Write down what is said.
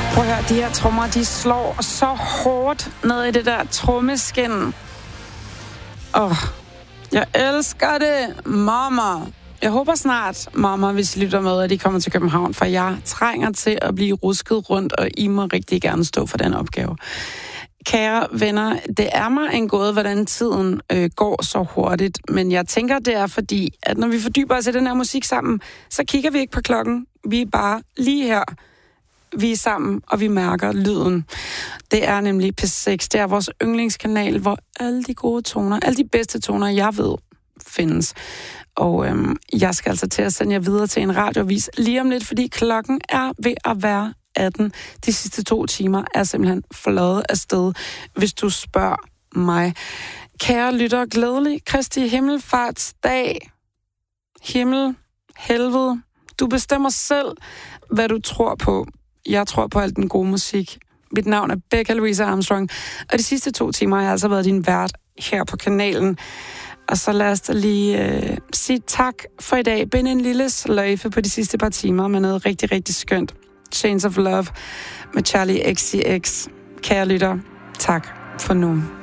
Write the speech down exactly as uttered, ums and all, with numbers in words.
Prøv at høre, de her trommer, de slår så hårdt ned i det der trommeskin. Åh, oh, jeg elsker det, mama. Jeg håber snart, mamma, hvis I lytter med, at I kommer til København, for jeg trænger til at blive rusket rundt, og I må rigtig gerne stå for den opgave. Kære venner, det er mig en gåde, hvordan tiden øh, går så hurtigt, men jeg tænker, det er fordi, at når vi fordyber os i den her musik sammen, så kigger vi ikke på klokken. Vi er bare lige her. Vi er sammen, og vi mærker lyden. Det er nemlig P seks. Det er vores yndlingskanal, hvor alle de gode toner, alle de bedste toner, jeg ved, findes. Og øhm, jeg skal altså til at sende jer videre til en radiovis lige om lidt, fordi klokken er ved at være atten. De sidste to timer er simpelthen fløjet afsted, hvis du spørger mig. Kære lytter, glædelig Kristi Himmelfartsdag. Himmel, helvede. Du bestemmer selv, hvad du tror på. Jeg tror på al den gode musik. Mit navn er Becca Louise Armstrong, og de sidste to timer har jeg altså været din vært her på kanalen. Og så lad os da lige øh, sige tak for i dag. Bind en lille sløjfe på de sidste par timer med noget rigtig, rigtig skønt. Chains of Love med Charlie X C X. Kære lytter, tak for nu.